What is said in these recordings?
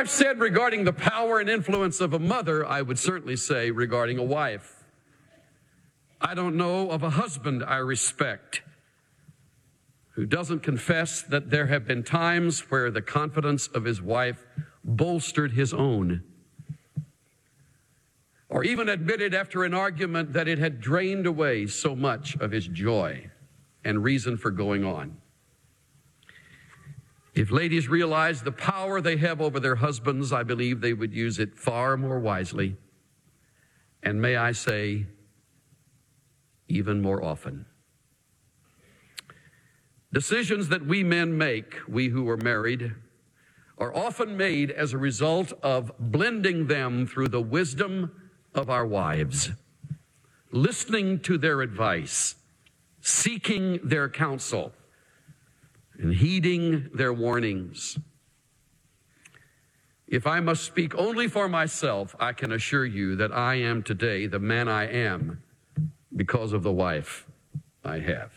I've said regarding the power and influence of a mother, I would certainly say regarding a wife. I don't know of a husband I respect who doesn't confess that there have been times where the confidence of his wife bolstered his own, or even admitted after an argument that it had drained away so much of his joy and reason for going on. If ladies realized the power they have over their husbands, I believe they would use it far more wisely, and may I say, even more often. Decisions that we men make, we who are married, are often made as a result of blending them through the wisdom of our wives, listening to their advice, seeking their counsel, and heeding their warnings. If I must speak only for myself, I can assure you that I am today the man I am because of the wife I have.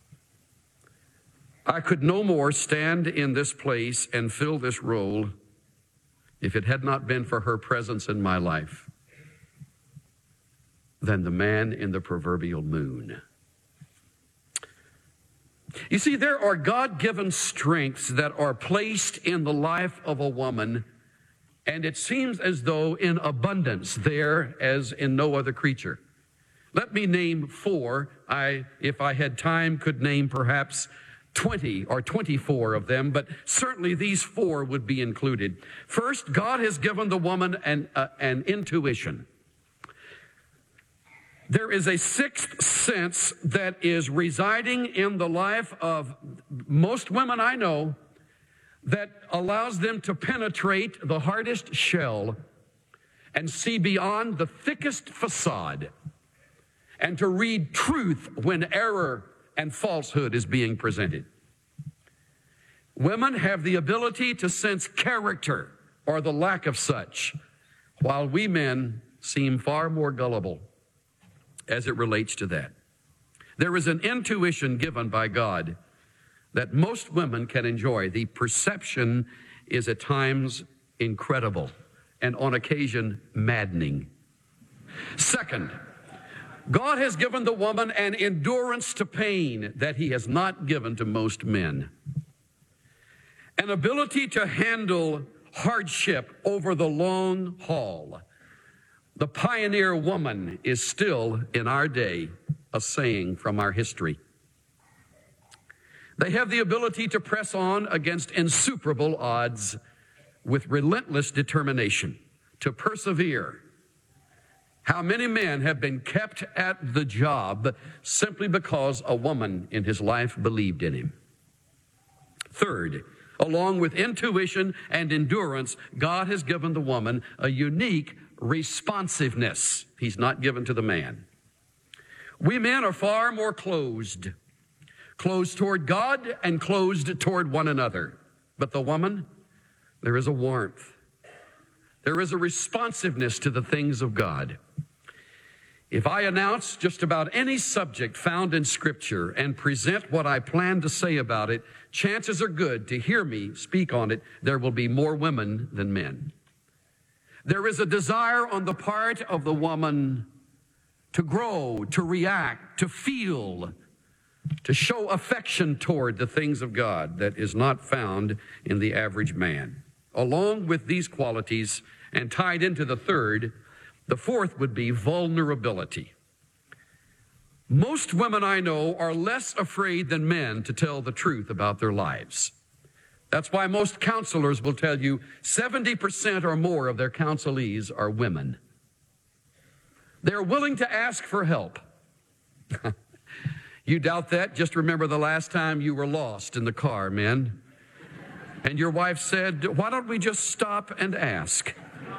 I could no more stand in this place and fill this role if it had not been for her presence in my life than the man in the proverbial moon. You see, there are God-given strengths that are placed in the life of a woman, and it seems as though in abundance there as in no other creature. Let me name four. If I had time, could name perhaps 20 or 24 of them, but certainly these four would be included. First, God has given the woman an intuition. There is a sixth sense that is residing in the life of most women I know that allows them to penetrate the hardest shell and see beyond the thickest facade and to read truth when error and falsehood is being presented. Women have the ability to sense character or the lack of such, while we men seem far more gullible as it relates to that. There is an intuition given by God that most women can enjoy. The perception is at times incredible and on occasion maddening. Second, God has given the woman an endurance to pain that he has not given to most men. An ability to handle hardship over the long haul. The pioneer woman is still, in our day, a saying from our history. They have the ability to press on against insuperable odds with relentless determination, to persevere. How many men have been kept at the job simply because a woman in his life believed in him? Third, along with intuition and endurance, God has given the woman a unique responsiveness he's not given to the man. We men are far more closed toward God and closed toward one another. But the woman, there is a warmth. There is a responsiveness to the things of God. If I announce just about any subject found in Scripture and present what I plan to say about it, chances are good to hear me speak on it, there will be more women than men. There is a desire on the part of the woman to grow, to react, to feel, to show affection toward the things of God that is not found in the average man. Along with these qualities, and tied into the third, the fourth would be vulnerability. Most women I know are less afraid than men to tell the truth about their lives. That's why most counselors will tell you 70% or more of their counselees are women. They're willing to ask for help. You doubt that? Just remember the last time you were lost in the car, men. And your wife said, "Why don't we just stop and ask?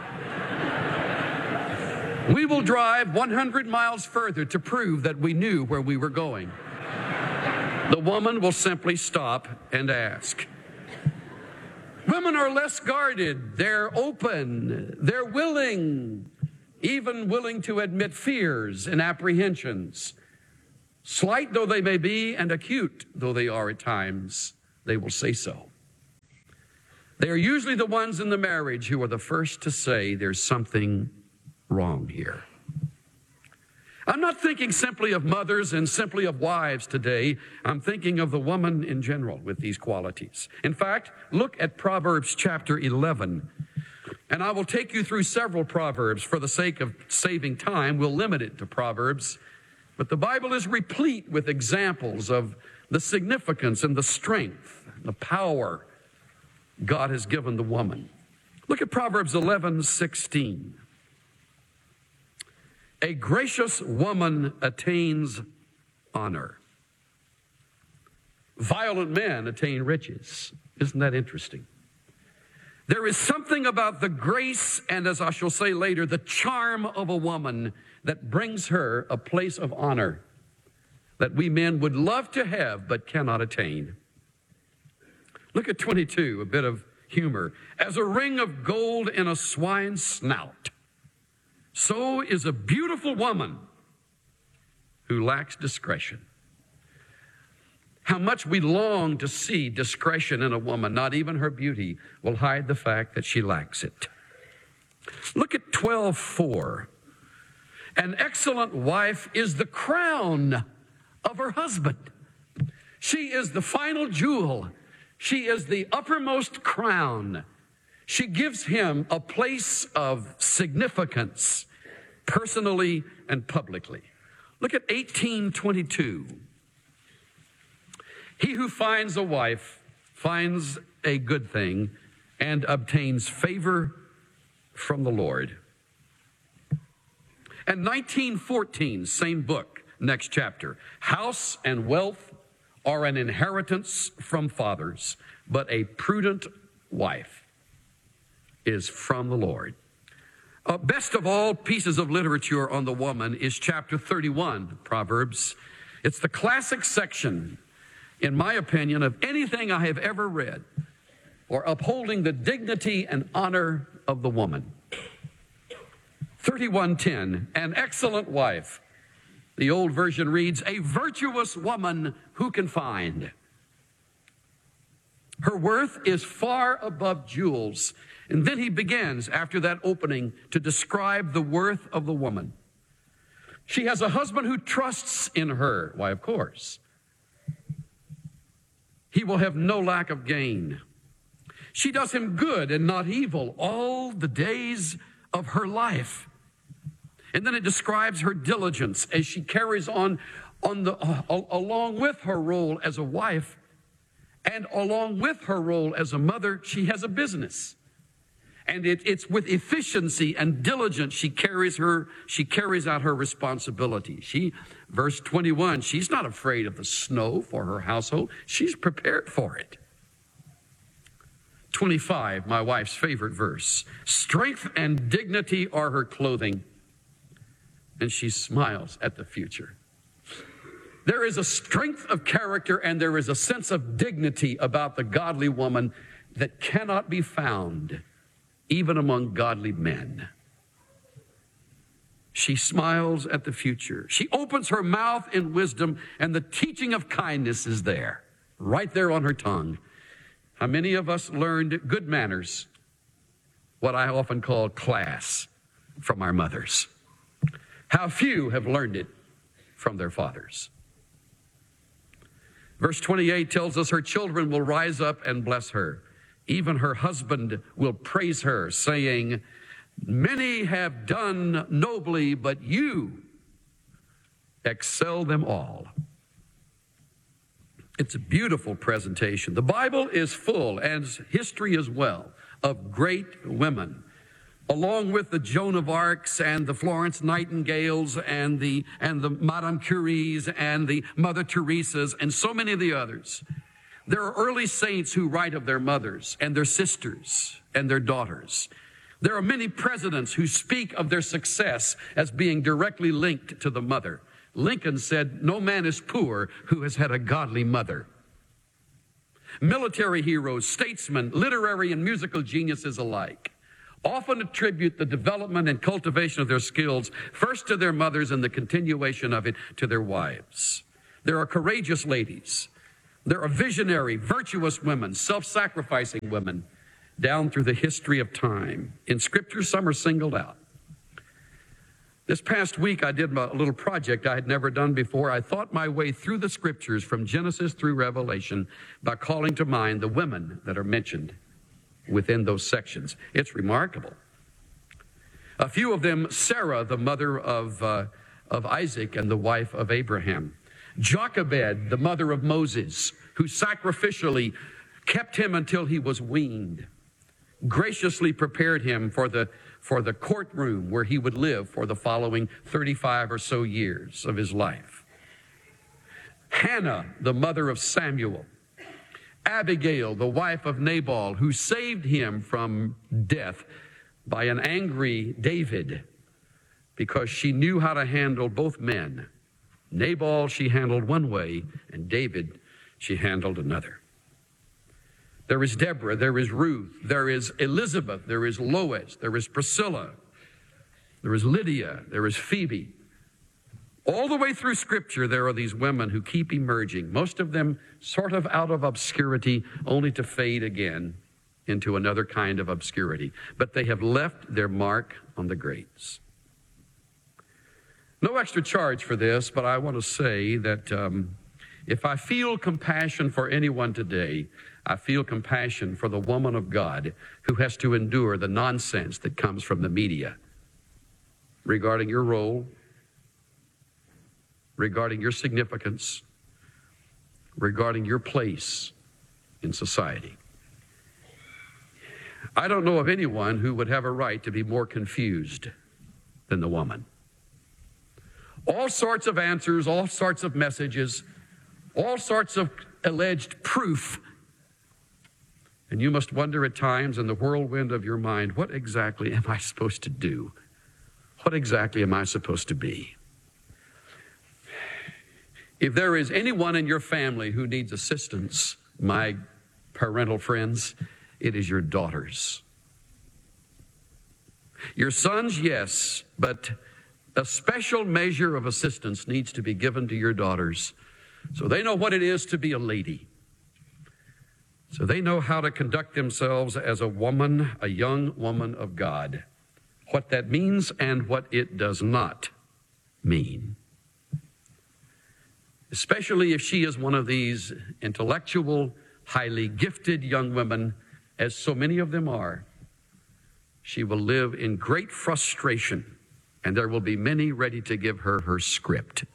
We will drive 100 miles further to prove that we knew where we were going." The woman will simply stop and ask. Women are less guarded. They're open. They're willing, even willing to admit fears and apprehensions. Slight though they may be and acute though they are at times, they will say so. They are usually the ones in the marriage who are the first to say there's something wrong here. I'm not thinking simply of mothers and simply of wives today. I'm thinking of the woman in general with these qualities. In fact, look at Proverbs chapter 11. And I will take you through several Proverbs. For the sake of saving time, we'll limit it to Proverbs. But the Bible is replete with examples of the significance and the strength, the power God has given the woman. Look at Proverbs 11:16. A gracious woman attains honor. Violent men attain riches. Isn't that interesting? There is something about the grace and, as I shall say later, the charm of a woman that brings her a place of honor that we men would love to have but cannot attain. Look at 22, a bit of humor. As a ring of gold in a swine's snout, so is a beautiful woman who lacks discretion. How much we long to see discretion in a woman. Not even her beauty will hide the fact that she lacks it. Look at 12:4. An excellent wife is the crown of her husband. She is the final jewel. She is the uppermost crown. She gives him a place of significance, personally and publicly. Look at 18:22. He who finds a wife finds a good thing and obtains favor from the Lord. And 19:14, same book, next chapter. House and wealth are an inheritance from fathers, but a prudent wife is from the Lord. Best of all pieces of literature on the woman is chapter 31, Proverbs. It's the classic section, in my opinion, of anything I have ever read, or upholding the dignity and honor of the woman. 31:10, an excellent wife. The old version reads, a virtuous woman who can find. Her worth is far above jewels. And then he begins, after that opening, to describe the worth of the woman. She has a husband who trusts in her. Why, of course. He will have no lack of gain. She does him good and not evil all the days of her life. And then it describes her diligence as she carries on along with her role as a wife and along with her role as a mother. She has a business. And it's with efficiency and diligence she carries out her responsibility. Verse 21, she's not afraid of the snow for her household. She's prepared for it. 25, my wife's favorite verse. Strength and dignity are her clothing, and she smiles at the future. There is a strength of character and there is a sense of dignity about the godly woman that cannot be found even among godly men. She smiles at the future. She opens her mouth in wisdom, and the teaching of kindness is there, right there on her tongue. How many of us learned good manners, what I often call class, from our mothers? How few have learned it from their fathers? Verse 28 tells us her children will rise up and bless her. Even her husband will praise her, saying, many have done nobly, but you excel them all. It's a beautiful presentation. The Bible is full, as history as well, of great women, along with the Joan of Arcs and the Florence Nightingales and the Madame Curies and the Mother Teresas and so many of the others. There are early saints who write of their mothers and their sisters and their daughters. There are many presidents who speak of their success as being directly linked to the mother. Lincoln said, no man is poor who has had a godly mother. Military heroes, statesmen, literary and musical geniuses alike often attribute the development and cultivation of their skills first to their mothers and the continuation of it to their wives. There are courageous ladies. There are visionary, virtuous women, self-sacrificing women. down through the history of time. In Scripture, some are singled out. This past week, I did a little project I had never done before. I thought my way through the Scriptures from Genesis through Revelation by calling to mind the women that are mentioned within those sections. It's remarkable. A few of them, Sarah, the mother of Isaac and the wife of Abraham. Jochebed, the mother of Moses, who sacrificially kept him until he was weaned, graciously prepared him for the courtroom where he would live for the following 35 or so years of his life. Hannah, the mother of Samuel. Abigail, the wife of Nabal, who saved him from death by an angry David because she knew how to handle both men. Nabal she handled one way, and David she handled another. There is Deborah, there is Ruth, there is Elizabeth, there is Lois, there is Priscilla, there is Lydia, there is Phoebe. All the way through Scripture, there are these women who keep emerging, most of them sort of out of obscurity, only to fade again into another kind of obscurity. But they have left their mark on the greats. No extra charge for this, but I want to say that if I feel compassion for anyone today, I feel compassion for the woman of God who has to endure the nonsense that comes from the media regarding your role, regarding your significance, regarding your place in society. I don't know of anyone who would have a right to be more confused than the woman. All sorts of answers, all sorts of messages, all sorts of alleged proof. And you must wonder at times in the whirlwind of your mind, what exactly am I supposed to do? What exactly am I supposed to be? If there is anyone in your family who needs assistance, my parental friends, it is your daughters. Your sons, yes, but a special measure of assistance needs to be given to your daughters so they know what it is to be a lady. So they know how to conduct themselves as a woman, a young woman of God, what that means and what it does not mean. Especially if she is one of these intellectual, highly gifted young women, as so many of them are. She will live in great frustration, and there will be many ready to give her her script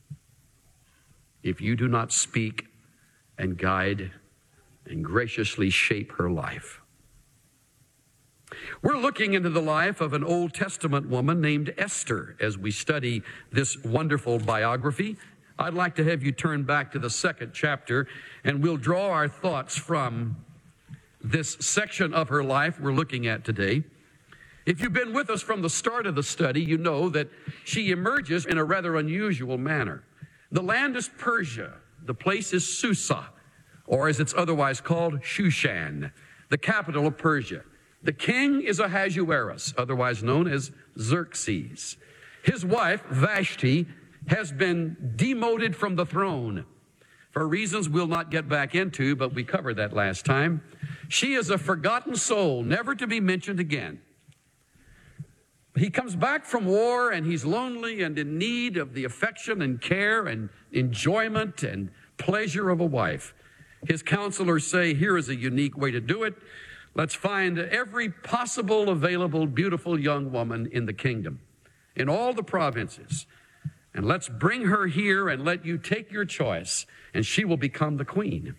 if you do not speak and guide and graciously shape her life. We're looking into the life of an Old Testament woman named Esther as we study this wonderful biography. I'd like to have you turn back to the 2nd chapter, and we'll draw our thoughts from this section of her life we're looking at today. If you've been with us from the start of the study, you know that she emerges in a rather unusual manner. The land is Persia. The place is Susa, or as it's otherwise called, Shushan, the capital of Persia. The king is Ahasuerus, otherwise known as Xerxes. His wife, Vashti, has been demoted from the throne for reasons we'll not get back into, but we covered that last time. She is a forgotten soul, never to be mentioned again. He comes back from war, and he's lonely and in need of the affection and care and enjoyment and pleasure of a wife. His counselors say, here is a unique way to do it. Let's find every possible, available, beautiful young woman in the kingdom, in all the provinces, and let's bring her here and let you take your choice, and she will become the queen.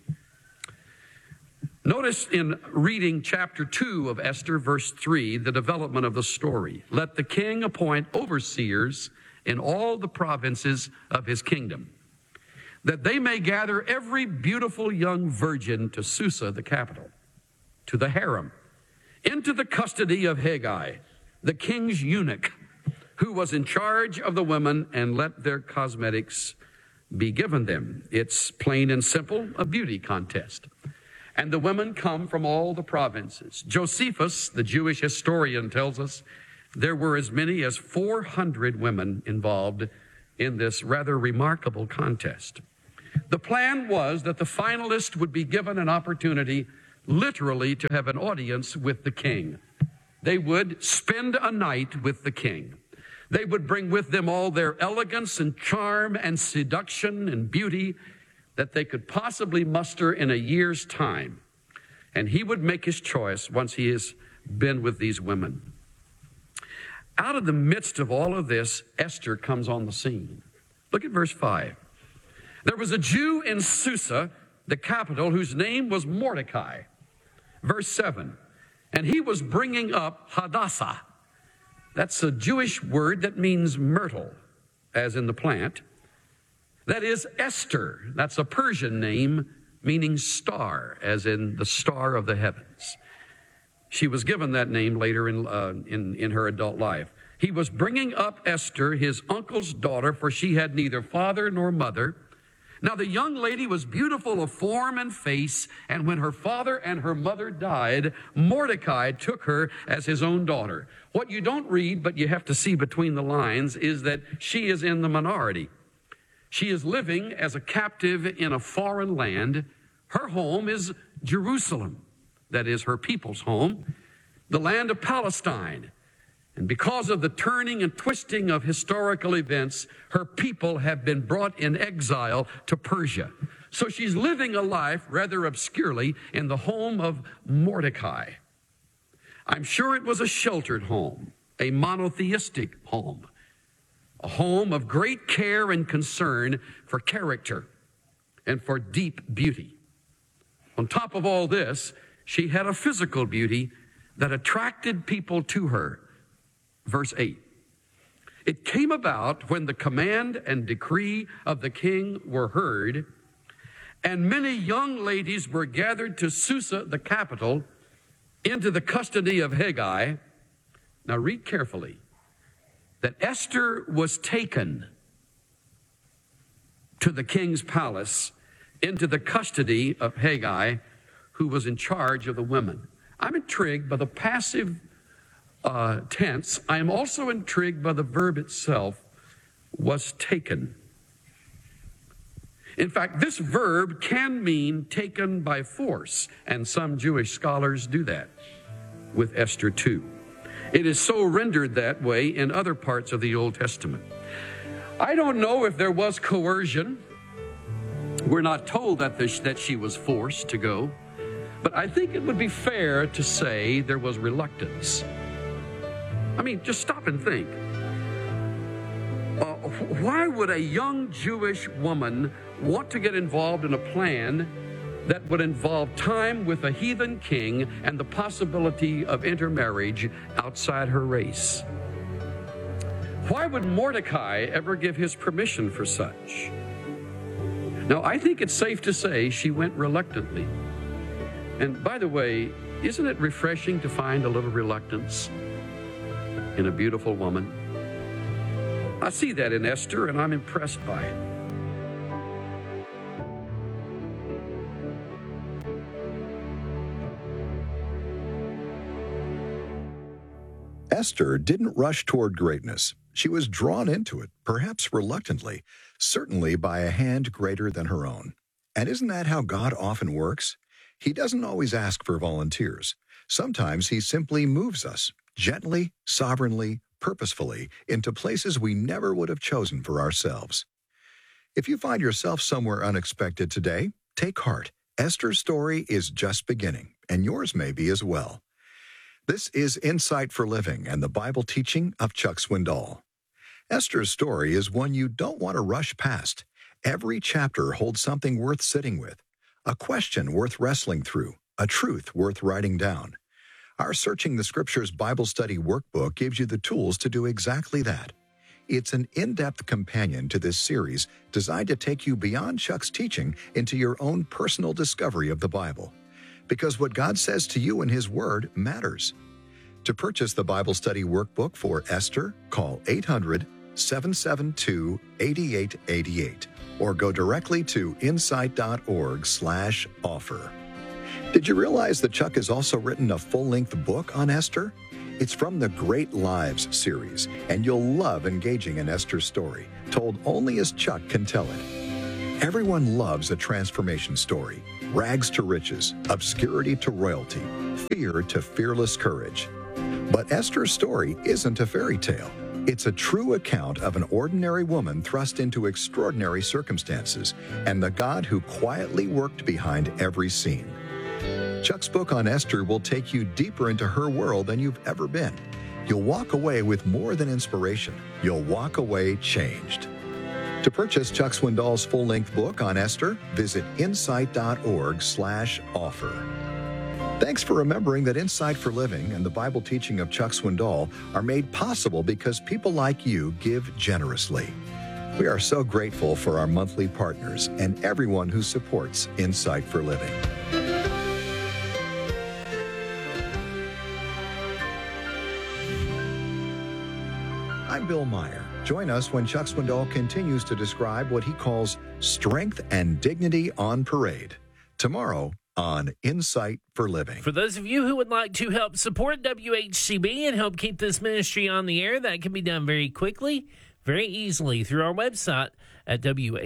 Notice in reading chapter 2 of Esther, verse 3, the development of the story. Let the king appoint overseers in all the provinces of his kingdom, that they may gather every beautiful young virgin to Susa, the capital, to the harem, into the custody of Haggai, the king's eunuch, who was in charge of the women, and let their cosmetics be given them. It's plain and simple, a beauty contest. And the women come from all the provinces. Josephus, the Jewish historian, tells us there were as many as 400 women involved in this rather remarkable contest. The plan was that the finalists would be given an opportunity literally to have an audience with the king. They would spend a night with the king. They would bring with them all their elegance and charm and seduction and beauty that they could possibly muster in a year's time. And he would make his choice once he has been with these women. Out of the midst of all of this, Esther comes on the scene. Look at verse 5. There was a Jew in Susa, the capital, whose name was Mordecai. Verse 7. And he was bringing up Hadassah. That's a Jewish word that means myrtle, as in the plant. That is Esther. That's a Persian name meaning star, as in the star of the heavens. She was given that name later in her adult life. He was bringing up Esther, his uncle's daughter, for she had neither father nor mother. Now the young lady was beautiful of form and face, and when her father and her mother died, Mordecai took her as his own daughter. What you don't read, but you have to see between the lines, is that she is in the minority. She is living as a captive in a foreign land. Her home is Jerusalem. That is her people's home, the land of Palestine. And because of the turning and twisting of historical events, her people have been brought in exile to Persia. So she's living a life rather obscurely in the home of Mordecai. I'm sure it was a sheltered home, a monotheistic home, a home of great care and concern for character and for deep beauty. On top of all this, she had a physical beauty that attracted people to her. Verse 8. It came about when the command and decree of the king were heard, and many young ladies were gathered to Susa, the capital, into the custody of Hegai. Now read carefully. That Esther was taken to the king's palace into the custody of Hegai, who was in charge of the women. I'm intrigued by the passive tense. I am also intrigued by the verb itself, was taken. In fact, this verb can mean taken by force, and some Jewish scholars do that with Esther too. It is so rendered that way in other parts of the Old Testament. I don't know if there was coercion. We're not told that she was forced to go. But I think it would be fair to say there was reluctance. I mean, just stop and think. Why would a young Jewish woman want to get involved in a plan that would involve time with a heathen king and the possibility of intermarriage outside her race? Why would Mordecai ever give his permission for such? Now, I think it's safe to say she went reluctantly. And by the way, isn't it refreshing to find a little reluctance in a beautiful woman? I see that in Esther, and I'm impressed by it. Esther didn't rush toward greatness. She was drawn into it, perhaps reluctantly, certainly by a hand greater than her own. And isn't that how God often works? He doesn't always ask for volunteers. Sometimes he simply moves us, gently, sovereignly, purposefully, into places we never would have chosen for ourselves. If you find yourself somewhere unexpected today, take heart. Esther's story is just beginning, and yours may be as well. This is Insight for Living and the Bible teaching of Chuck Swindoll. Esther's story is one you don't want to rush past. Every chapter holds something worth sitting with, a question worth wrestling through, a truth worth writing down. Our Searching the Scriptures Bible Study Workbook gives you the tools to do exactly that. It's an in-depth companion to this series designed to take you beyond Chuck's teaching into your own personal discovery of the Bible. Because what God says to you in His Word matters. To purchase the Bible Study Workbook for Esther, call 800-772-8888 or go directly to insight.org/offer. Did you realize that Chuck has also written a full-length book on Esther? It's from the Great Lives series, and you'll love engaging in Esther's story, told only as Chuck can tell it. Everyone loves a transformation story. rags to riches, obscurity to royalty, fear to fearless courage. But Esther's story isn't a fairy tale. It's a true account of an ordinary woman thrust into extraordinary circumstances and the God who quietly worked behind every scene. Chuck's book on Esther will take you deeper into her world than you've ever been. You'll walk away with more than inspiration. You'll walk away changed. To purchase Chuck Swindoll's full-length book on Esther, visit insight.org/offer. Thanks for remembering that Insight for Living and the Bible teaching of Chuck Swindoll are made possible because people like you give generously. We are so grateful for our monthly partners and everyone who supports Insight for Living. I'm Bill Meyer. Join us when Chuck Swindoll continues to describe what he calls strength and dignity on parade. Tomorrow on Insight for Living. For those of you who would like to help support WHCB and help keep this ministry on the air, that can be done very quickly, very easily through our website at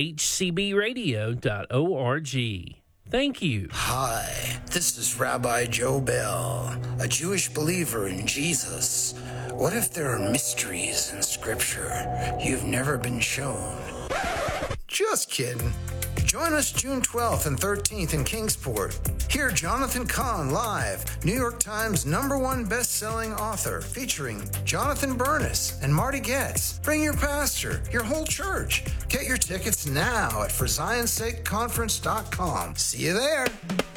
whcbradio.org. Thank you. Hi, this is Rabbi Joe Bell, a Jewish believer in Jesus. What if there are mysteries in Scripture you've never been shown? Just kidding. Join us June 12th and 13th in Kingsport. Hear Jonathan Cahn live, New York Times #1 best-selling author, featuring Jonathan Bernis and Marty Goetz. Bring your pastor, your whole church. Get your tickets now at ForZionSakeConference.com. See you there.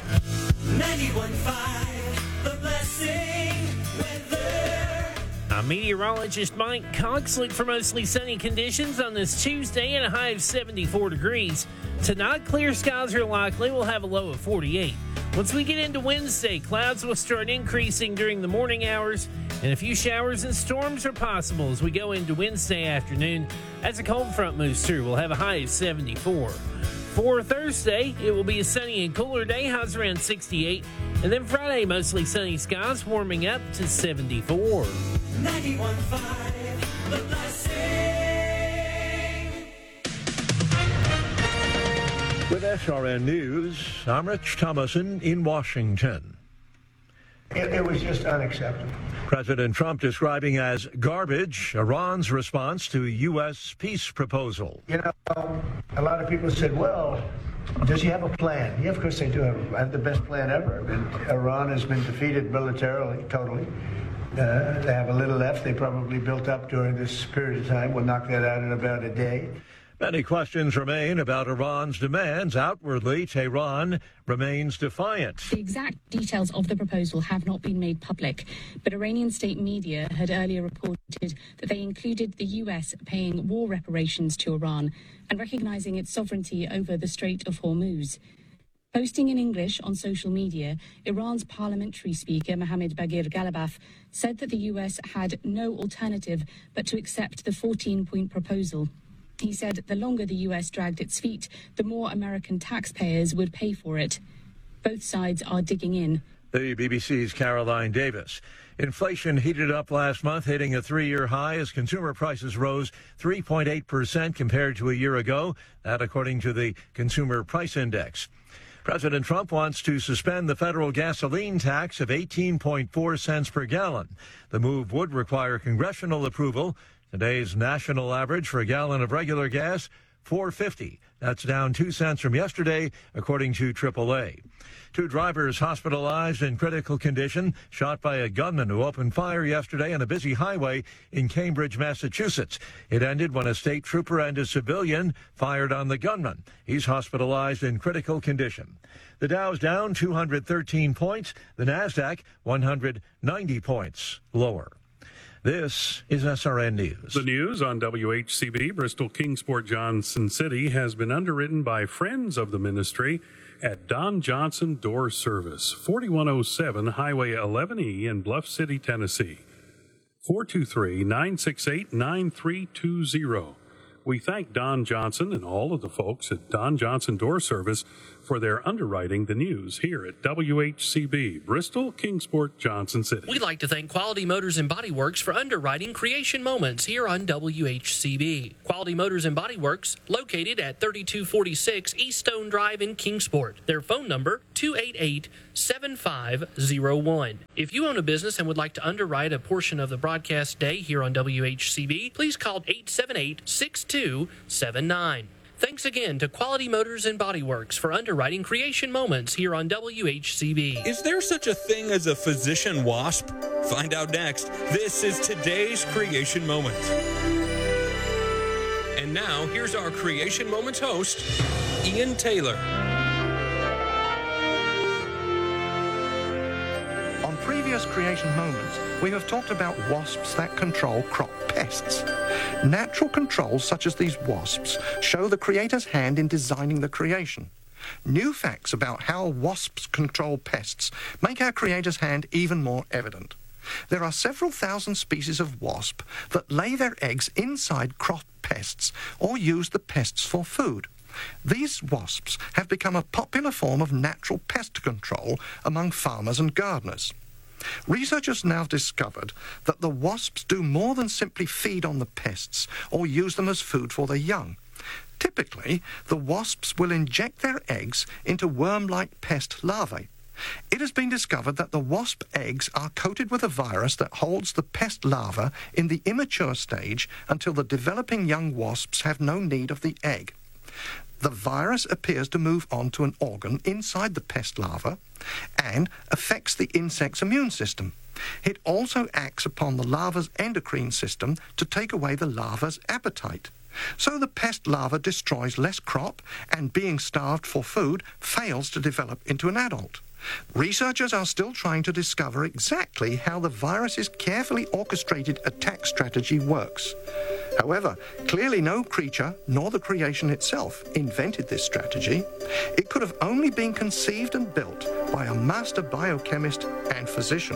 91.5, The Blessing Weather. I'm meteorologist Mike Cox. Look for mostly sunny conditions on this Tuesday and a high of 74 degrees. Tonight, clear skies are likely. We'll have a low of 48. Once we get into Wednesday, clouds will start increasing during the morning hours, and a few showers and storms are possible as we go into Wednesday afternoon. As a cold front moves through, we'll have a high of 74. For Thursday, it will be a sunny and cooler day, highs around 68. And then Friday, mostly sunny skies, warming up to 74. 91.5, The Blessing. With SRN News, I'm Rich Thomason in Washington. It was just unacceptable. President Trump describing as garbage Iran's response to U.S. peace proposal. You know, a lot of people said, well, does he have a plan? Yeah, of course they do have the best plan ever. Iran has been defeated militarily, totally. They have a little left. They probably built up during this period of time. We'll knock that out in about a day. Many questions remain about Iran's demands. Outwardly, Tehran remains defiant. The exact details of the proposal have not been made public, but Iranian state media had earlier reported that they included the U.S. paying war reparations to Iran and recognizing its sovereignty over the Strait of Hormuz. Posting in English on social media, Iran's parliamentary speaker, Mohammad Bagir Ghalibaf, said that the U.S. had no alternative but to accept the 14-point proposal. He said the longer the U.S. dragged its feet, the more American taxpayers would pay for it. Both sides are digging in. The BBC's Caroline Davis. Inflation heated up last month, hitting a 3-year high as consumer prices rose 3.8% compared to a year ago. That according to the Consumer Price Index. President Trump wants to suspend the federal gasoline tax of 18.4 cents per gallon. The move would require congressional approval. Today's national average for a gallon of regular gas, $4.50. That's down 2 cents from yesterday, according to AAA. 2 drivers hospitalized in critical condition, shot by a gunman who opened fire yesterday on a busy highway in Cambridge, Massachusetts. It ended when a state trooper and a civilian fired on the gunman. He's hospitalized in critical condition. The Dow's down 213 points. The NASDAQ 190 points lower. This is SRN News. The news on WHCB, Bristol, Kingsport, Johnson City, has been underwritten by friends of the ministry at Don Johnson Door Service, 4107 Highway 11E in Bluff City, Tennessee. 423-968-9320. We thank Don Johnson and all of the folks at Don Johnson Door Service for their underwriting the news here at WHCB, Bristol, Kingsport, Johnson City. We'd like to thank Quality Motors and Body Works for underwriting Creation Moments here on WHCB. Quality Motors and Body Works, located at 3246 East Stone Drive in Kingsport. Their phone number, 288-7501. If you own a business and would like to underwrite a portion of the broadcast day here on WHCB, please call 878-6279. Thanks again to Quality Motors and Body Works for underwriting Creation Moments here on WHCB. Is there such a thing as a physician wasp? Find out next. This is today's Creation Moment. And now, here's our Creation Moments host, Ian Taylor. On previous Creation Moments, we have talked about wasps that control crop pests. Natural controls such as these wasps show the Creator's hand in designing the creation. New facts about how wasps control pests make our Creator's hand even more evident. There are several thousand species of wasp that lay their eggs inside crop pests or use the pests for food. These wasps have become a popular form of natural pest control among farmers and gardeners. Researchers now discovered that the wasps do more than simply feed on the pests or use them as food for their young. Typically, the wasps will inject their eggs into worm-like pest larvae. It has been discovered that the wasp eggs are coated with a virus that holds the pest larva in the immature stage until the developing young wasps have no need of the egg. The virus appears to move on to an organ inside the pest larva and affects the insect's immune system. It also acts upon the larva's endocrine system to take away the larva's appetite. So the pest larva destroys less crop and, being starved for food, fails to develop into an adult. Researchers are still trying to discover exactly how the virus's carefully orchestrated attack strategy works. However, clearly no creature, nor the creation itself, invented this strategy. It could have only been conceived and built by a master biochemist and physician.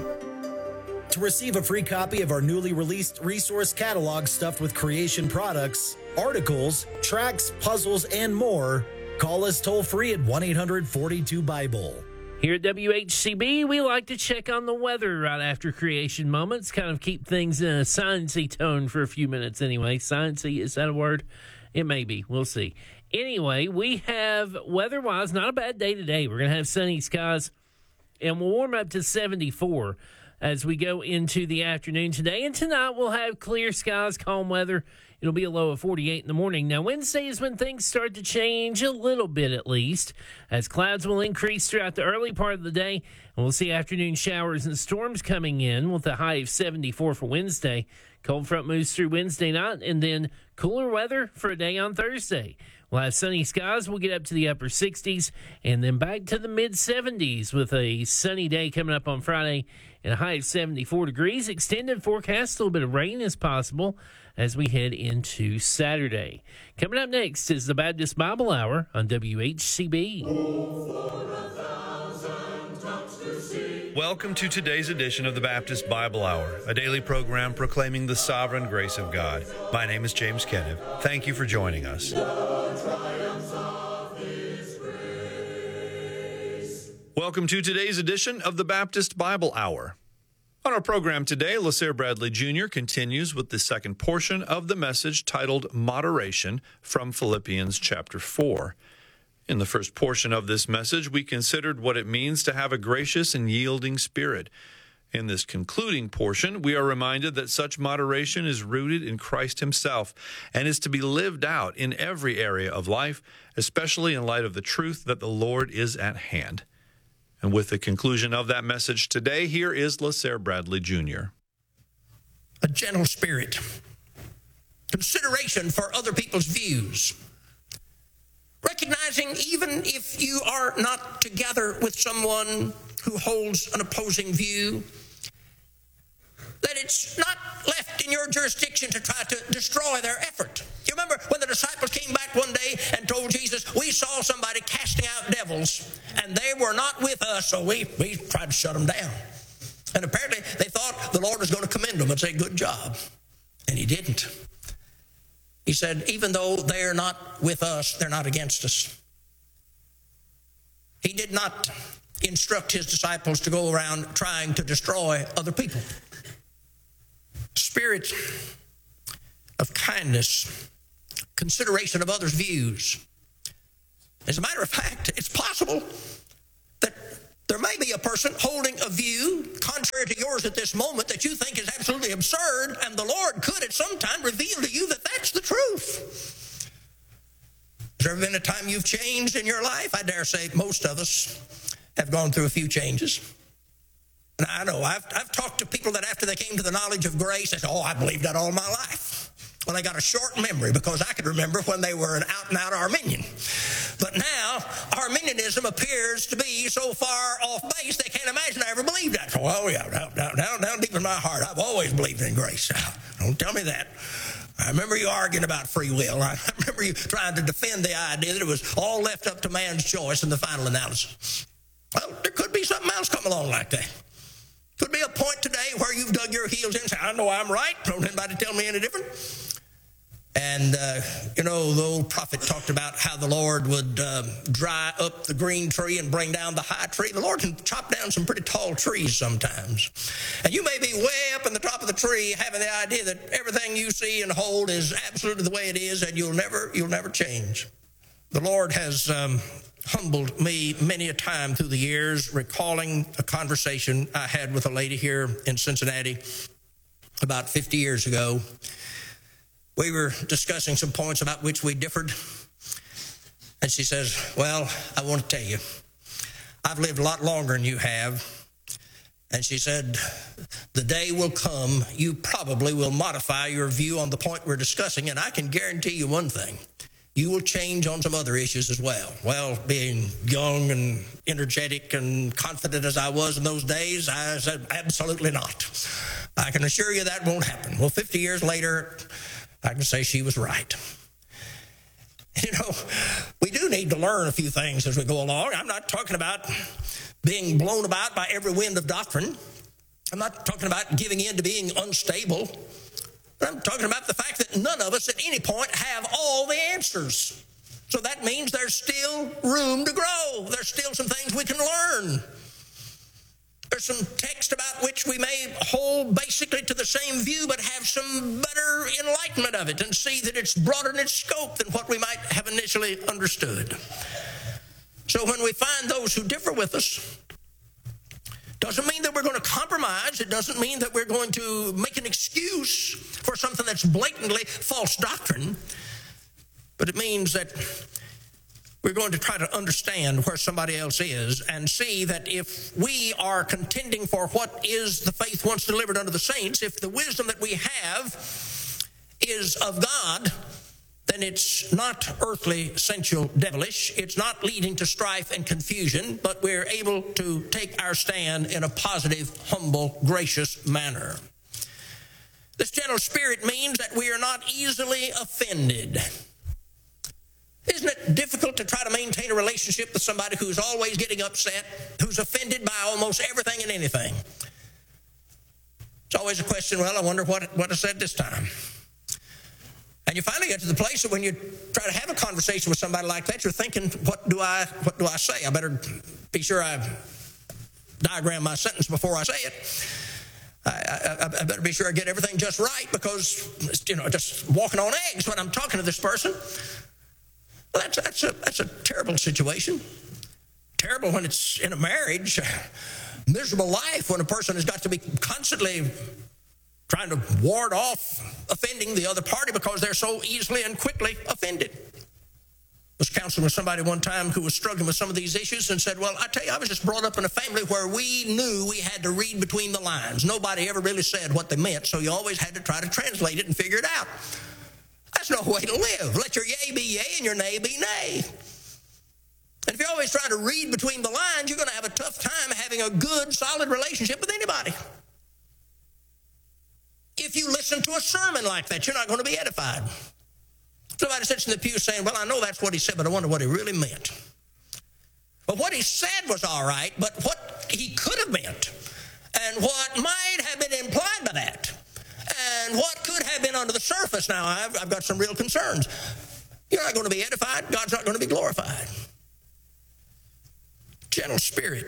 To receive a free copy of our newly released resource catalog stuffed with creation products, articles, tracks, puzzles, and more, call us toll-free at 1-800-42-BIBLE. Here at WHCB, we like to check on the weather right after Creation Moments, kind of keep things in a sciencey tone for a few minutes anyway. Sciencey, is that a word? It may be. We'll see. Anyway, we have, weather-wise, not a bad day today. We're going to have sunny skies, and we'll warm up to 74 as we go into the afternoon today. And tonight we'll have clear skies, calm weather. It'll be a low of 48 in the morning. Now, Wednesday is when things start to change a little bit, at least, as clouds will increase throughout the early part of the day. And we'll see afternoon showers and storms coming in with a high of 74 for Wednesday. Cold front moves through Wednesday night, and then cooler weather for a day on Thursday. We'll have sunny skies. We'll get up to the upper 60s and then back to the mid-70s with a sunny day coming up on Friday and a high of 74 degrees. Extended forecast, a little bit of rain is possible as we head into Saturday. Coming up next is the Baptist Bible Hour on WHCB. Welcome to today's edition of the Baptist Bible Hour, a daily program proclaiming the sovereign grace of God. My name is James Kenneth. Thank you for joining us. Welcome to today's edition of the Baptist Bible Hour. On our program today, LaSare Bradley Jr. continues with the second portion of the message titled Moderation from Philippians chapter 4. In the first portion of this message, we considered what it means to have a gracious and yielding spirit. In this concluding portion, we are reminded that such moderation is rooted in Christ himself and is to be lived out in every area of life, especially in light of the truth that the Lord is at hand. And with the conclusion of that message today, here is LaSare Bradley Jr. A gentle spirit, consideration for other people's views, recognizing even if you are not together with someone who holds an opposing view, that it's not left in your jurisdiction to try to destroy their effort. You remember when the disciples came back one day and told Jesus, we saw somebody casting out devils, and they were not with us, so we tried to shut them down. And apparently they thought the Lord was going to commend them and say, good job. And he didn't. He said, even though they're not with us, they're not against us. He did not instruct his disciples to go around trying to destroy other people. Spirit of kindness, consideration of others' views. As a matter of fact, it's possible that there may be a person holding a view contrary to yours at this moment that you think is absolutely absurd, and the Lord could at some time reveal to you that that's the truth. Has there ever been a time you've changed in your life? I dare say most of us have gone through a few changes. And I know, I've talked to people that after they came to the knowledge of grace, they said, oh, I believed that all my life. Well, they got a short memory because I could remember when they were an out-and-out Arminian. But now, Arminianism appears to be so far off base, they can't imagine I ever believed that. Oh, yeah, down deep in my heart, I've always believed in grace. Don't tell me that. I remember you arguing about free will. I remember you trying to defend the idea that it was all left up to man's choice in the final analysis. Well, there could be something else come along like that. Could be a point today where you've dug your heels in and said, I know I'm right. Don't anybody tell me any different. And, the old prophet talked about how the Lord would dry up the green tree and bring down the high tree. The Lord can chop down some pretty tall trees sometimes. And you may be way up in the top of the tree having the idea that everything you see and hold is absolutely the way it is and you'll never change. The Lord has humbled me many a time through the years, recalling a conversation I had with a lady here in Cincinnati about 50 years ago. We were discussing some points about which we differed. And she says, well, I want to tell you, I've lived a lot longer than you have. And she said, the day will come, you probably will modify your view on the point we're discussing. And I can guarantee you one thing. You will change on some other issues as well. Well, being young and energetic and confident as I was in those days, I said, absolutely not. I can assure you that won't happen. Well, 50 years later, I can say she was right. We do need to learn a few things as we go along. I'm not talking about being blown about by every wind of doctrine. I'm not talking about giving in to being unstable. But I'm talking about the fact that none of us at any point have all the answers. So that means there's still room to grow. There's still some things we can learn. There's some text about which we may hold basically to the same view, but have some better enlightenment of it and see that it's broader in its scope than what we might have initially understood. So when we find those who differ with us, doesn't mean that we're going to compromise. It doesn't mean that we're going to make an excuse for something that's blatantly false doctrine. But it means that we're going to try to understand where somebody else is and see that if we are contending for what is the faith once delivered unto the saints, if the wisdom that we have is of God, then it's not earthly, sensual, devilish. It's not leading to strife and confusion, but we're able to take our stand in a positive, humble, gracious manner. This gentle spirit means that we are not easily offended. Isn't it difficult to try to maintain a relationship with somebody who's always getting upset, who's offended by almost everything and anything? It's always a question, well, I wonder what I said this time. And you finally get to the place that when you try to have a conversation with somebody like that, you're thinking, what do I say? I better be sure I diagram my sentence before I say it. I better be sure I get everything just right because, just walking on eggs when I'm talking to this person. Well, that's a terrible situation. Terrible when it's in a marriage. Miserable life when a person has got to be constantly trying to ward off offending the other party because they're so easily and quickly offended. I was counseling with somebody one time who was struggling with some of these issues and said, well, I tell you, I was just brought up in a family where we knew we had to read between the lines. Nobody ever really said what they meant, so you always had to try to translate it and figure it out. That's no way to live. Let your yea be yea and your nay be nay. And if you're always trying to read between the lines, you're going to have a tough time having a good, solid relationship with anybody. If you listen to a sermon like that, you're not going to be edified. Somebody sits in the pew saying, well, I know that's what he said, but I wonder what he really meant. But what he said was all right, but what he could have meant and what might have been implied by that and what could have been under the surface, now I've got some real concerns. You're not going to be edified. God's not going to be glorified. gentle spirit.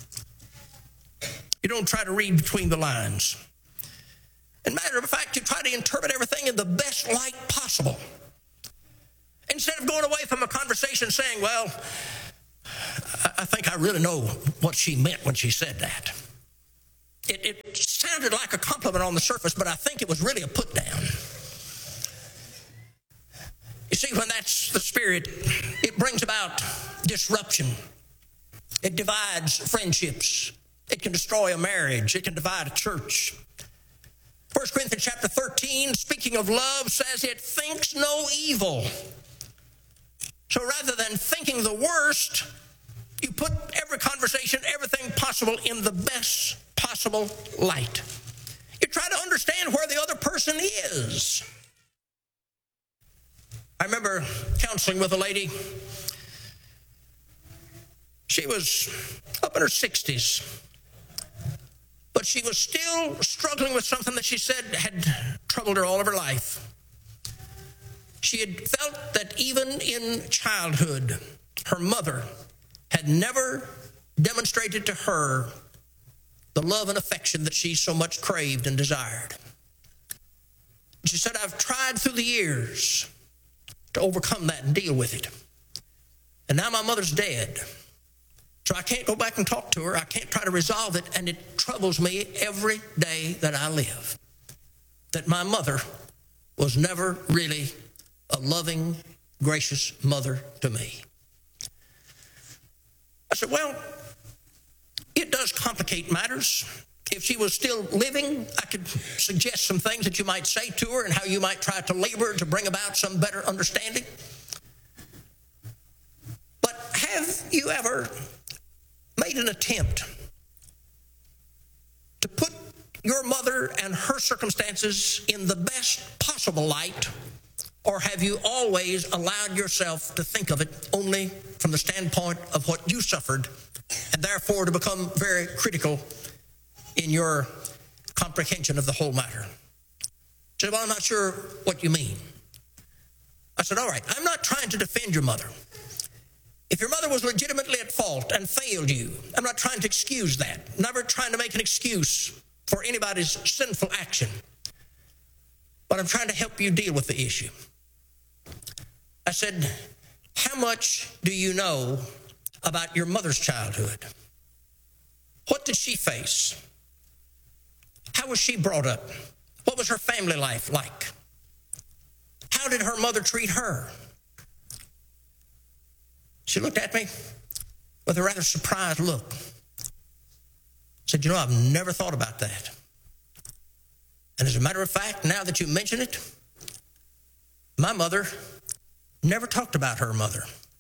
You don't try to read between the lines. As a matter of fact, you try to interpret everything in the best light possible. Instead of going away from a conversation saying, well, I think I really know what she meant when she said that. It sounded like a compliment on the surface, but I think it was really a put down. You see, when that's the spirit, it brings about disruption. It divides friendships. It can destroy a marriage. It can divide a church. 1 Corinthians chapter 13, speaking of love, says it thinks no evil. So rather than thinking the worst, you put every conversation, everything possible in the best possible light. You try to understand where the other person is. I remember counseling with a lady. She was up in her 60s, but she was still struggling with something that she said had troubled her all of her life. She had felt that even in childhood, her mother had never demonstrated to her the love and affection that she so much craved and desired. She said, I've tried through the years to overcome that and deal with it. And now my mother's dead. So I can't go back and talk to her. I can't try to resolve it. And it troubles me every day that I live that my mother was never really a loving, gracious mother to me. I said, well, it does complicate matters. If she was still living, I could suggest some things that you might say to her and how you might try to labor to bring about some better understanding. But have you ever made an attempt to put your mother and her circumstances in the best possible light? Or have you always allowed yourself to think of it only from the standpoint of what you suffered, and therefore to become very critical in your comprehension of the whole matter? She said, well, I'm not sure what you mean. I said, all right, I'm not trying to defend your mother. If your mother was legitimately at fault and failed you, I'm not trying to excuse that. I'm never trying to make an excuse for anybody's sinful action. But I'm trying to help you deal with the issue. I said, how much do you know about your mother's childhood? What did she face? How was she brought up? What was her family life like? How did her mother treat her? She looked at me with a rather surprised look. Said, you know, I've never thought about that. And as a matter of fact, now that you mention it, my mother never talked about her mother.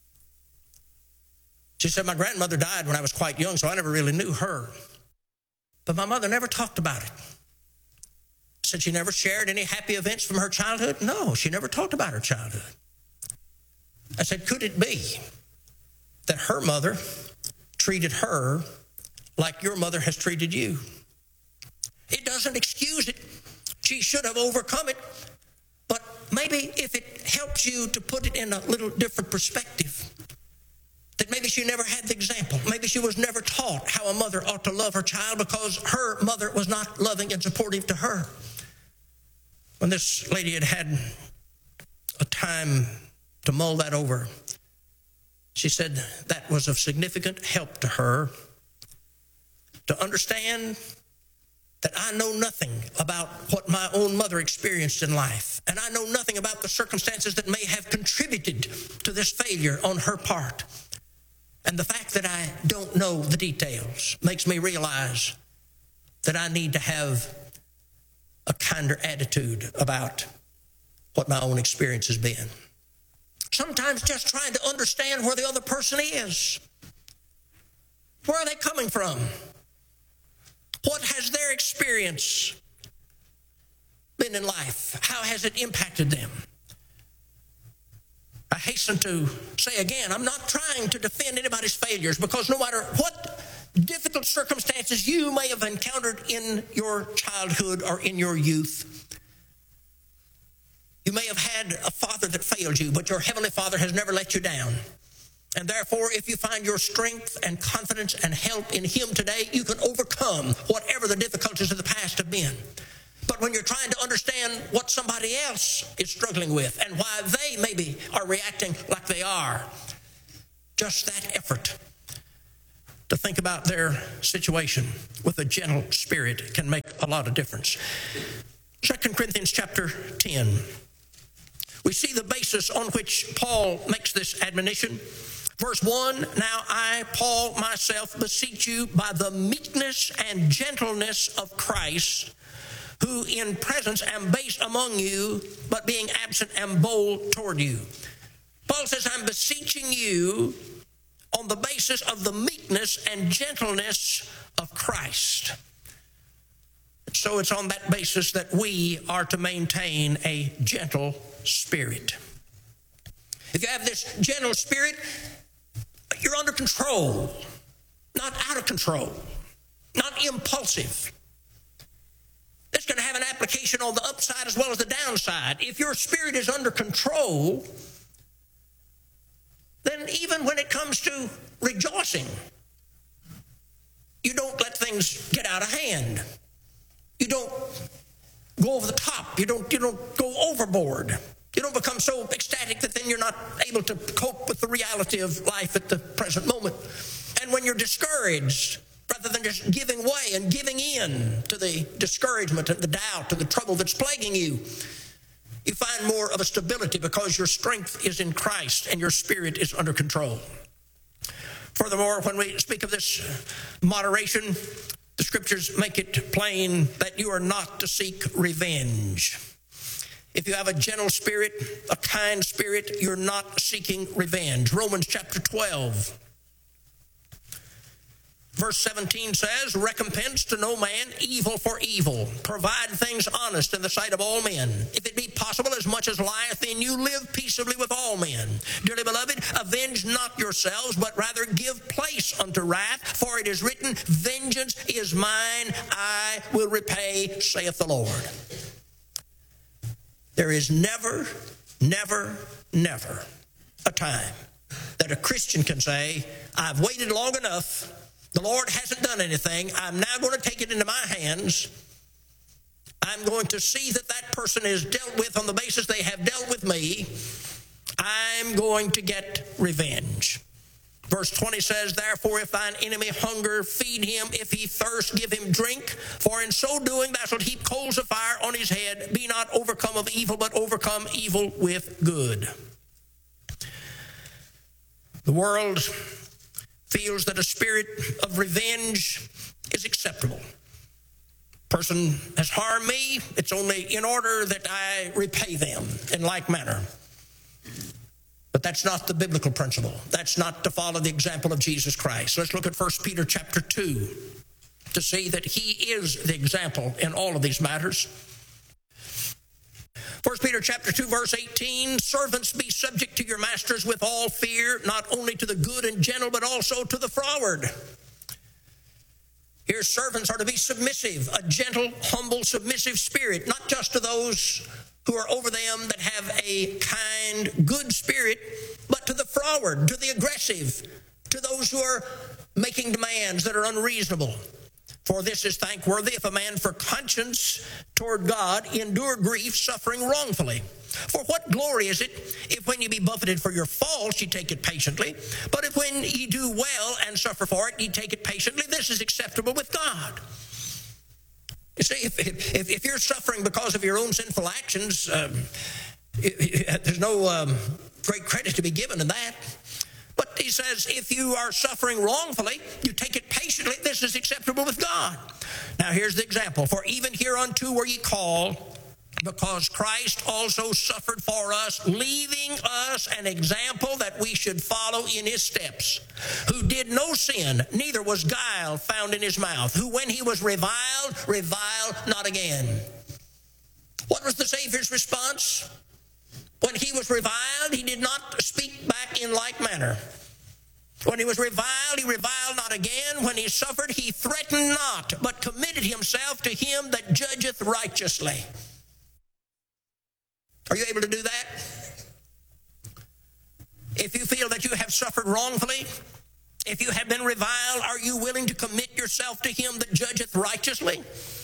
She said, my grandmother died when I was quite young, so I never really knew her. But my mother never talked about it. Said she never shared any happy events from her childhood? No, she never talked about her childhood. I said, could it be that her mother treated her like your mother has treated you? It doesn't excuse it. She should have overcome it. But maybe if it helps you to put it in a little different perspective, that maybe she never had the example. Maybe she was never taught how a mother ought to love her child because her mother was not loving and supportive to her. When this lady had had a time to mull that over, she said that was of significant help to her to understand that I know nothing about what my own mother experienced in life, and I know nothing about the circumstances that may have contributed to this failure on her part. And the fact that I don't know the details makes me realize that I need to have a kinder attitude about what my own experience has been. Sometimes just trying to understand where the other person is. Where are they coming from? What has their experience been in life? How has it impacted them? I hasten to say again, I'm not trying to defend anybody's failures, because no matter what difficult circumstances you may have encountered in your childhood or in your youth, you may have had a father that failed you, but your Heavenly Father has never let you down. And therefore, if you find your strength and confidence and help in Him today, you can overcome whatever the difficulties of the past have been. But when you're trying to understand what somebody else is struggling with and why they maybe are reacting like they are, just that effort to think about their situation with a gentle spirit can make a lot of difference. 2 Corinthians chapter 10. We see the basis on which Paul makes this admonition. Verse 1, now I, Paul, myself, beseech you by the meekness and gentleness of Christ, who in presence am base among you, but being absent am bold toward you. Paul says, I'm beseeching you on the basis of the meekness and gentleness of Christ. So it's on that basis that we are to maintain a gentle spirit. If you have this gentle spirit, you're under control, not out of control, not impulsive. It's going to have an application on the upside as well as the downside. If your spirit is under control, then even when it comes to rejoicing, you don't let things get out of hand. You don't go over the top. You don't go overboard. You don't become so ecstatic that then you're not able to cope with the reality of life at the present moment. And when you're discouraged, rather than just giving way and giving in to the discouragement and the doubt and the trouble that's plaguing you, you find more of a stability because your strength is in Christ and your spirit is under control. Furthermore, when we speak of this moderation, the scriptures make it plain that you are not to seek revenge. If you have a gentle spirit, a kind spirit, you're not seeking revenge. Romans chapter 12, verse 17 says, recompense to no man evil for evil. Provide things honest in the sight of all men. If it be possible, as much as lieth in you, live peaceably with all men. Dearly beloved, avenge not yourselves, but rather give place unto wrath, for it is written, vengeance is mine, I will repay, saith the Lord. There is never, never, never a time that a Christian can say, I've waited long enough, the Lord hasn't done anything, I'm now going to take it into my hands, I'm going to see that that person is dealt with on the basis they have dealt with me, I'm going to get revenge. Verse 20 says, therefore, if thine enemy hunger, feed him. If he thirst, give him drink. For in so doing, thou shalt heap coals of fire on his head. Be not overcome of evil, but overcome evil with good. The world feels that a spirit of revenge is acceptable. Person has harmed me, it's only in order that I repay them in like manner. But that's not the biblical principle. That's not to follow the example of Jesus Christ. Let's look at 1 Peter chapter 2 to see that he is the example in all of these matters. 1 Peter chapter 2, verse 18, servants, be subject to your masters with all fear, not only to the good and gentle, but also to the froward. Here, servants are to be submissive, a gentle, humble, submissive spirit, not just to those who are over them that have a kind, good spirit, but to the froward, to the aggressive, to those who are making demands that are unreasonable. For this is thankworthy if a man for conscience toward God endure grief, suffering wrongfully. For what glory is it if when you be buffeted for your faults, you take it patiently? But if when ye do well and suffer for it, ye take it patiently, this is acceptable with God. You see, if you're suffering because of your own sinful actions, there's no great credit to be given in that. But he says, if you are suffering wrongfully, you take it patiently. This is acceptable with God. Now, here's the example. For even hereunto were ye called, because Christ also suffered for us, leaving us an example that we should follow in his steps, who did no sin, neither was guile found in his mouth, who when he was reviled, reviled not again. What was the Savior's response? When he was reviled, he did not speak back in like manner. When he was reviled, he reviled not again. When he suffered, he threatened not, but committed himself to him that judgeth righteously. Are you able to do that? If you feel that you have suffered wrongfully, if you have been reviled, are you willing to commit yourself to him that judgeth righteously?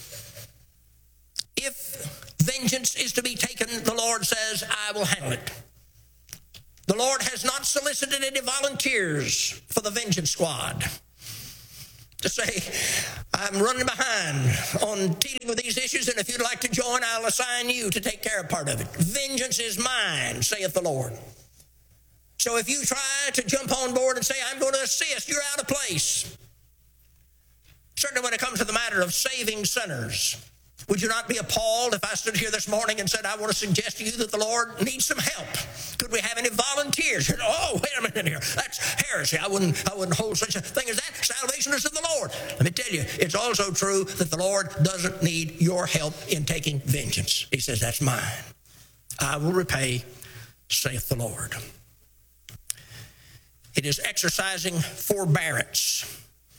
If vengeance is to be taken, the Lord says, I will handle it. The Lord has not solicited any volunteers for the vengeance squad to say, I'm running behind on dealing with these issues, and if you'd like to join, I'll assign you to take care of part of it. Vengeance is mine, saith the Lord. So if you try to jump on board and say, I'm going to assist, you're out of place. Certainly when it comes to the matter of saving sinners, would you not be appalled if I stood here this morning and said, I want to suggest to you that the Lord needs some help? Could we have any volunteers? Oh, wait a minute here. That's heresy. I wouldn't hold such a thing as that. Salvation is of the Lord. Let me tell you, it's also true that the Lord doesn't need your help in taking vengeance. He says, that's mine. I will repay, saith the Lord. It is exercising forbearance,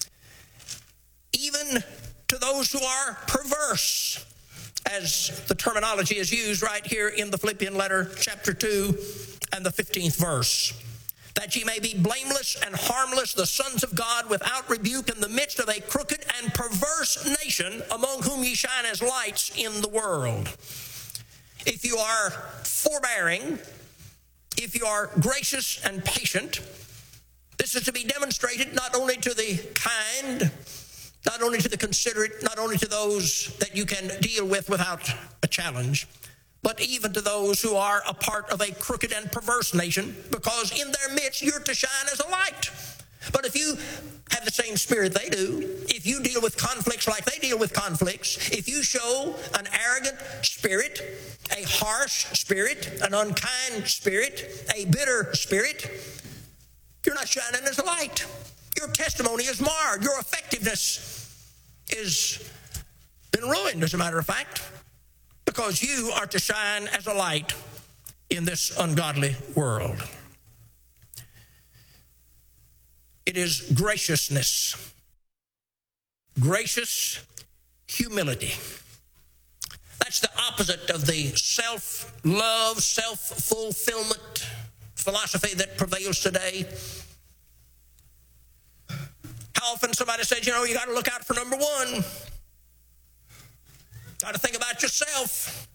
even to those who are perverse, as the terminology is used right here in the Philippian letter, chapter 2 and the 15th verse. That ye may be blameless and harmless, the sons of God, without rebuke, in the midst of a crooked and perverse nation, among whom ye shine as lights in the world. If you are forbearing, if you are gracious and patient, this is to be demonstrated not only to the kind, not only to the considerate, not only to those that you can deal with without a challenge, but even to those who are a part of a crooked and perverse nation, because in their midst you're to shine as a light. But if you have the same spirit they do, if you deal with conflicts like they deal with conflicts, if you show an arrogant spirit, a harsh spirit, an unkind spirit, a bitter spirit, you're not shining as a light. Your testimony is marred. Your effectiveness is been ruined, as a matter of fact, because you are to shine as a light in this ungodly world. It is graciousness, gracious humility. That's the opposite of the self-love, self-fulfillment philosophy that prevails today. How often somebody says, you got to look out for number one. Got to think about yourself.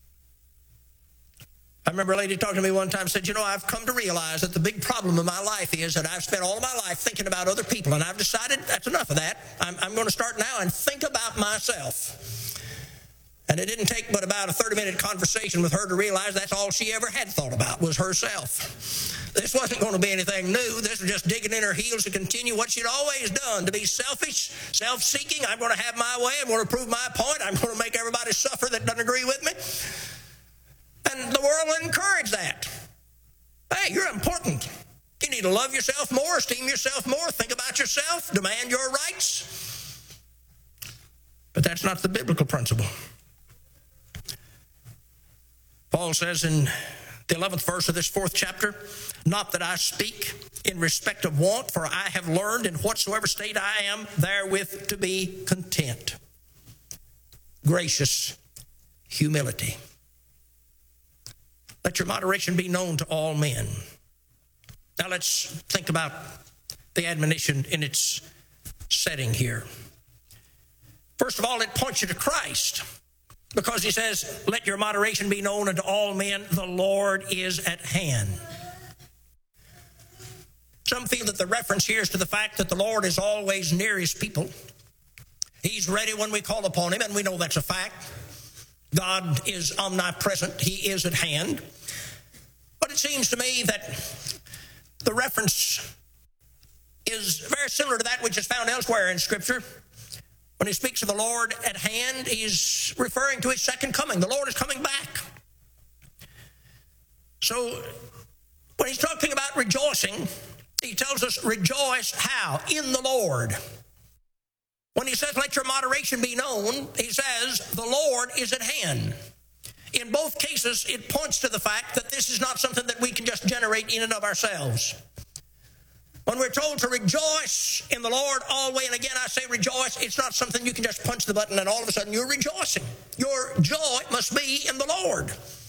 I remember a lady talking to me one time and said, I've come to realize that the big problem in my life is that I've spent all of my life thinking about other people, and I've decided that's enough of that. I'm going to start now and think about myself. And it didn't take but about a 30-minute conversation with her to realize that's all she ever had thought about was herself. This wasn't going to be anything new. This was just digging in her heels to continue what she'd always done, to be selfish, self-seeking. I'm going to have my way. I'm going to prove my point. I'm going to make everybody suffer that doesn't agree with me. And the world will encourage that. Hey, you're important. You need to love yourself more, esteem yourself more, think about yourself, demand your rights. But that's not the biblical principle. Paul says in the 11th verse of this 4th chapter, not that I speak in respect of want, for I have learned in whatsoever state I am therewith to be content. Gracious humility. Let your moderation be known to all men. Now let's think about the admonition in its setting here. First of all, it points you to Christ, because he says, let your moderation be known unto all men, the Lord is at hand. Some feel that the reference here is to the fact that the Lord is always near his people. He's ready when we call upon him, and we know that's a fact. God is omnipresent. He is at hand. But it seems to me that the reference is very similar to that which is found elsewhere in Scripture. When he speaks of the Lord at hand, he's referring to his second coming. The Lord is coming back. So when he's talking about rejoicing, he tells us rejoice how? In the Lord. When he says let your moderation be known, he says the Lord is at hand. In both cases, it points to the fact that this is not something that we can just generate in and of ourselves. When we're told to rejoice in the Lord always, and again I say rejoice, it's not something you can just punch the button and all of a sudden you're rejoicing. Your joy must be in the Lord.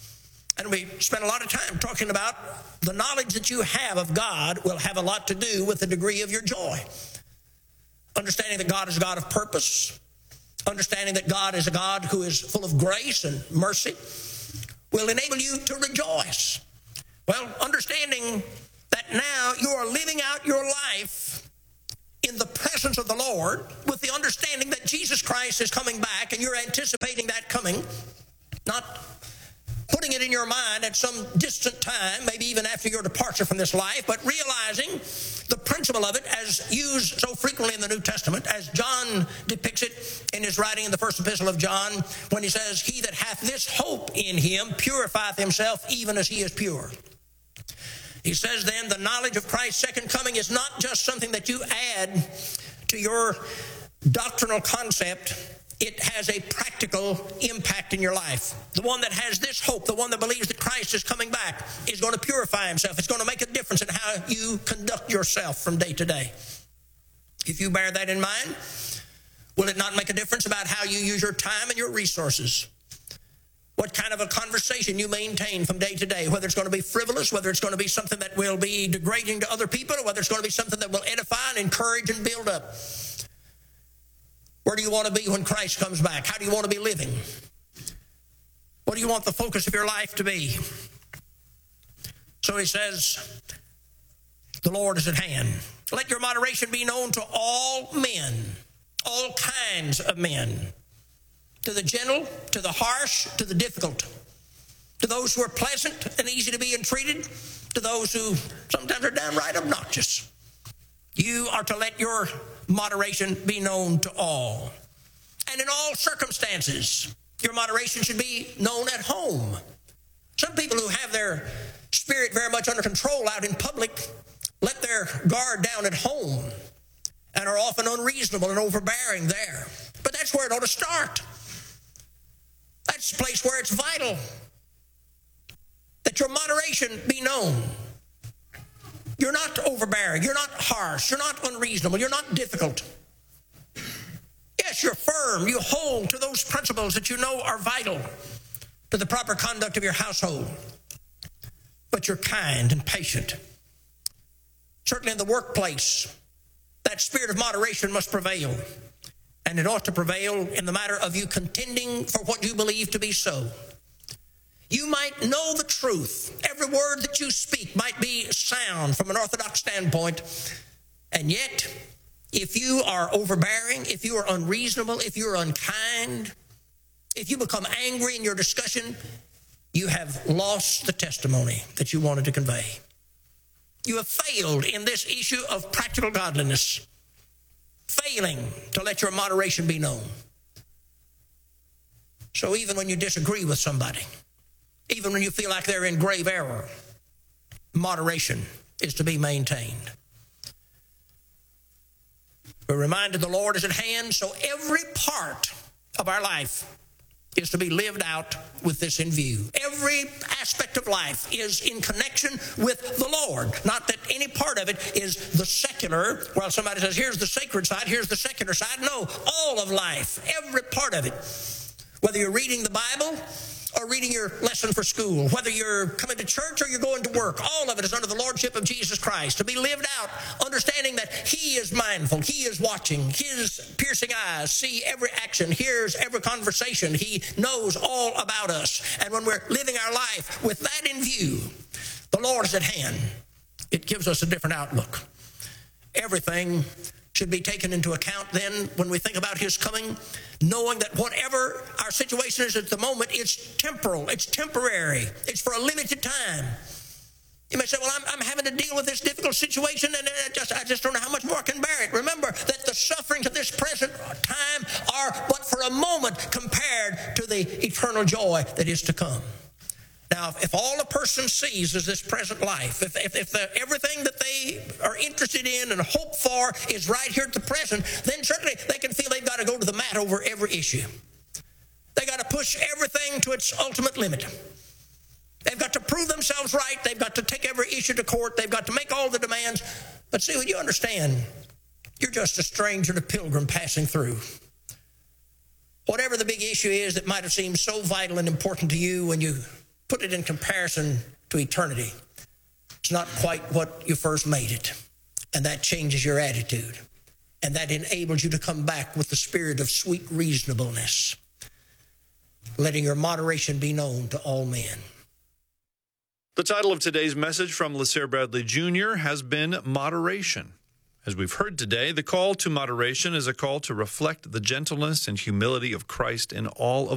And we spent a lot of time talking about the knowledge that you have of God will have a lot to do with the degree of your joy. Understanding that God is a God of purpose, understanding that God is a God who is full of grace and mercy, will enable you to rejoice. Well, understanding that now you are living out your life in the presence of the Lord with the understanding that Jesus Christ is coming back and you're anticipating that coming, not putting it in your mind at some distant time, maybe even after your departure from this life, but realizing the principle of it as used so frequently in the New Testament, as John depicts it in his writing in the first epistle of John, when he says, "He that hath this hope in him purifieth himself even as he is pure." He says then, the knowledge of Christ's second coming is not just something that you add to your doctrinal concept. It has a practical impact in your life. The one that has this hope, the one that believes that Christ is coming back, is going to purify himself. It's going to make a difference in how you conduct yourself from day to day. If you bear that in mind, will it not make a difference about how you use your time and your resources? What kind of a conversation you maintain from day to day, whether it's going to be frivolous, whether it's going to be something that will be degrading to other people, or whether it's going to be something that will edify and encourage and build up. Where do you want to be when Christ comes back? How do you want to be living? What do you want the focus of your life to be? So he says, the Lord is at hand. Let your moderation be known to all men, all kinds of men, to the gentle, to the harsh, to the difficult, to those who are pleasant and easy to be entreated, to those who sometimes are downright obnoxious. You are to let your moderation be known to all. And in all circumstances, your moderation should be known at home. Some people who have their spirit very much under control out in public let their guard down at home and are often unreasonable and overbearing there. But that's where it ought to start. That's the place where it's vital that your moderation be known. You're not overbearing. You're not harsh. You're not unreasonable. You're not difficult. Yes, you're firm. You hold to those principles that you know are vital to the proper conduct of your household. But you're kind and patient. Certainly in the workplace, that spirit of moderation must prevail. And it ought to prevail in the matter of you contending for what you believe to be so. You might know the truth. Every word that you speak might be sound from an orthodox standpoint. And yet, if you are overbearing, if you are unreasonable, if you are unkind, if you become angry in your discussion, you have lost the testimony that you wanted to convey. You have failed in this issue of practical godliness, failing to let your moderation be known. So even when you disagree with somebody, even when you feel like they're in grave error, moderation is to be maintained. We're reminded the Lord is at hand, so every part of our life is to be lived out with this in view. Every aspect of life is in connection with the Lord. Not that any part of it is the secular. Well, somebody says, here's the sacred side, here's the secular side. No, all of life, every part of it. Whether you're reading the Bible or reading your lesson for school, whether you're coming to church or you're going to work, all of it is under the lordship of Jesus Christ, to be lived out, understanding that He is mindful, He is watching, His piercing eyes see every action, hears every conversation, He knows all about us. And when we're living our life with that in view, the Lord is at hand. It gives us a different outlook. Everything should be taken into account then when we think about His coming, knowing that whatever our situation is at the moment, it's temporal, it's temporary, it's for a limited time. You may say, well, I'm having to deal with this difficult situation and I just don't know how much more I can bear it. Remember that the sufferings of this present time are but for a moment compared to the eternal joy that is to come. Now, if all a person sees is this present life, if everything that they are interested in and hope for is right here at the present, then certainly they can feel they've got to go to the mat over every issue. They got to push everything to its ultimate limit. They've got to prove themselves right. They've got to take every issue to court. They've got to make all the demands. But see, when you understand, you're just a stranger and a pilgrim passing through. Whatever the big issue is that might have seemed so vital and important to you when you put it in comparison to eternity, it's not quite what you first made it. And that changes your attitude. And that enables you to come back with the spirit of sweet reasonableness, letting your moderation be known to all men. The title of today's message from LeSere Bradley Jr. has been Moderation. As we've heard today, the call to moderation is a call to reflect the gentleness and humility of Christ in all of